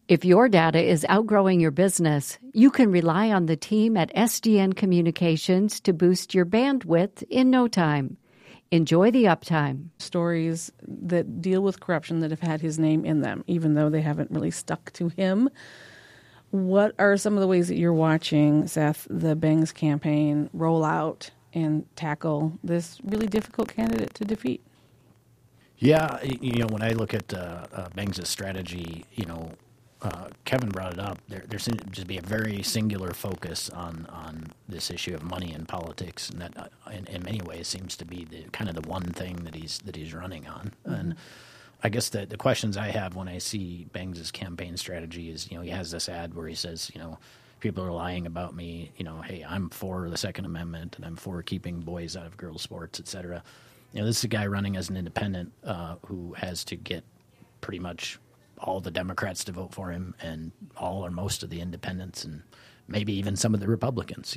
If your data is outgrowing your business, you can rely on the team at SDN Communications to boost your bandwidth in no time. Enjoy the uptime. Stories that deal with corruption that have had his name in them, even though they haven't really stuck to him. What are some of the ways that you're watching, Seth, the Bangs campaign roll out and tackle this really difficult candidate to defeat? Yeah, when I look at Bangs' strategy, Kevin brought it up. There seems to be a very singular focus on this issue of money in politics, and that in many ways seems to be the one thing that he's running on. Mm-hmm. And I guess the questions I have when I see Bangs' campaign strategy is, he has this ad where he says, people are lying about me. Hey, I'm for the Second Amendment and I'm for keeping boys out of girls' sports, et cetera. This is a guy running as an independent who has to get pretty much all the Democrats to vote for him and all or most of the independents and maybe even some of the Republicans,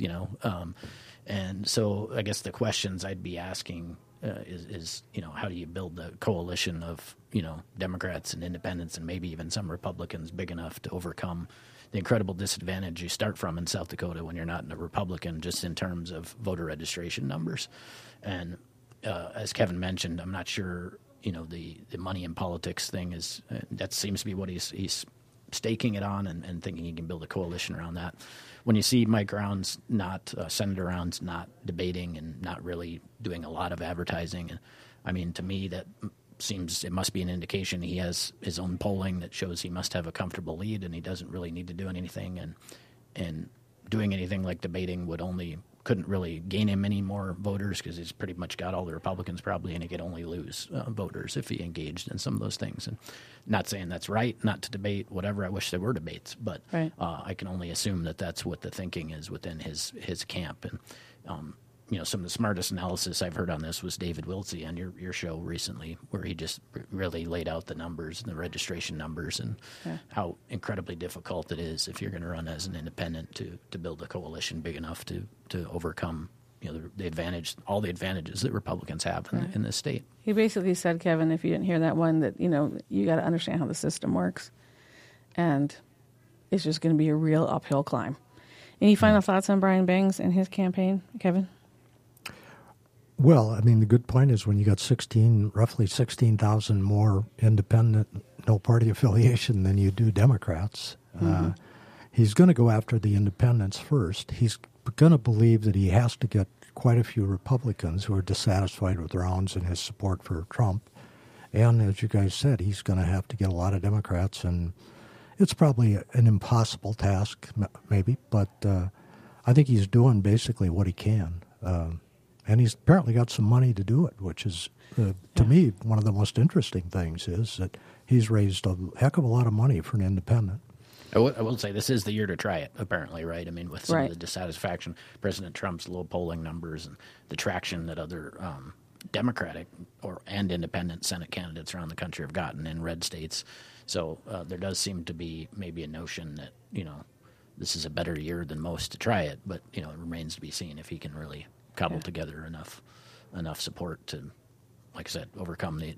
and so I guess the questions I'd be asking is how do you build a coalition of, Democrats and independents and maybe even some Republicans big enough to overcome the incredible disadvantage you start from in South Dakota when you're not a Republican, just in terms of voter registration numbers. And as Kevin mentioned, I'm not sure the money in politics thing is that seems to be what he's staking it on and thinking he can build a coalition around that. When you see Mike Rounds Senator Rounds not debating and not really doing a lot of advertising, and I mean, to me that seems it must be an indication he has his own polling that shows he must have a comfortable lead and he doesn't really need to do anything, and doing anything like debating couldn't really gain him any more voters because he's pretty much got all the Republicans probably, and he could only lose voters if he engaged in some of those things. And not saying that's right, not to debate, whatever. I wish there were debates, but right. I can only assume that that's what the thinking is within his camp. And some of the smartest analysis I've heard on this was David Wiltsey on your show recently, where he just really laid out the numbers and the registration numbers and how incredibly difficult it is if you're going to run as an independent to build a coalition big enough to overcome all the advantages that Republicans have in this state. He basically said, Kevin, if you didn't hear that one, that you got to understand how the system works, and it's just going to be a real uphill climb. Any final thoughts on Brian Bangs and his campaign, Kevin? Well, I mean, the good point is when you got roughly 16,000 more independent, no party affiliation than you do Democrats, he's going to go after the independents first. He's going to believe that he has to get quite a few Republicans who are dissatisfied with Rounds and his support for Trump. And as you guys said, he's going to have to get a lot of Democrats, and it's probably an impossible task, maybe, but I think he's doing basically what he can. And he's apparently got some money to do it, which is, to me, one of the most interesting things is that he's raised a heck of a lot of money for an independent. I will say this is the year to try it, apparently, right? I mean, with some of the dissatisfaction, President Trump's low polling numbers and the traction that other Democratic and independent Senate candidates around the country have gotten in red states. So there does seem to be maybe a notion that, this is a better year than most to try it, but, it remains to be seen if he can really cobble together enough support to, like I said, overcome the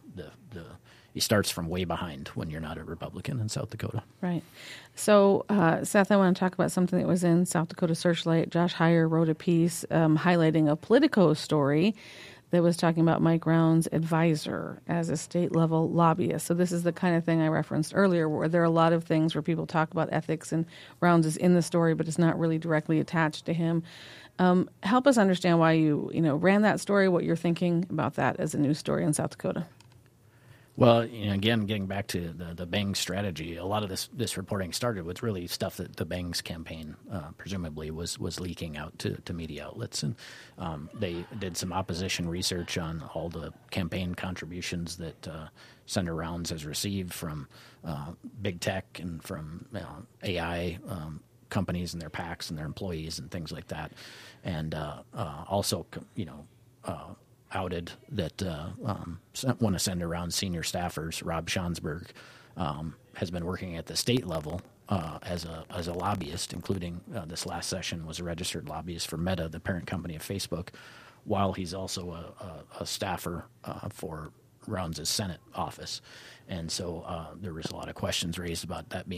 he starts from way behind when you're not a Republican in South Dakota. Right. So, Seth, I want to talk about something that was in South Dakota Searchlight. Josh Heyer wrote a piece highlighting a Politico story that was talking about Mike Rounds' advisor as a state-level lobbyist. So this is the kind of thing I referenced earlier, where there are a lot of things where people talk about ethics, and Rounds is in the story, but it's not really directly attached to him. Help us understand why you ran that story, what you're thinking about that as a news story in South Dakota. Well, again, getting back to the Bangs strategy, a lot of this reporting started with really stuff that the Bangs campaign presumably was leaking out to media outlets. And they did some opposition research on all the campaign contributions that Senator Rounds has received from big tech and from AI companies and their PACs and their employees and things like that. And also, outed that one of Senator Rounds' senior staffers, Rob Schonsberg, has been working at the state level as a lobbyist, including this last session was a registered lobbyist for Meta, the parent company of Facebook, while he's also a staffer for Rounds' Senate office. And so there was a lot of questions raised about that being